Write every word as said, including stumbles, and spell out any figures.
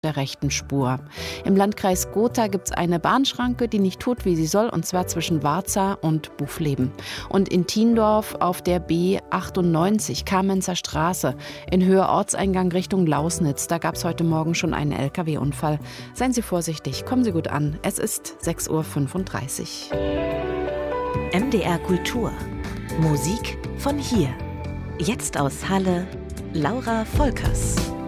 der rechten Spur. Im Landkreis Gotha gibt es eine Bahnschranke, die nicht tut, wie sie soll, und zwar zwischen Warza und Bufleben. Und in Thiendorf auf der B achtundneunzig, Kamenzer Straße, in Höhe Ortseingang Richtung Lausnitz. Da gab es heute Morgen schon einen L K W-Unfall. Seien Sie vorsichtig, kommen Sie gut an. Es ist sechs Uhr fünfunddreißig. M D R Kultur. Musik von hier. Jetzt aus Halle, Laura Volkers.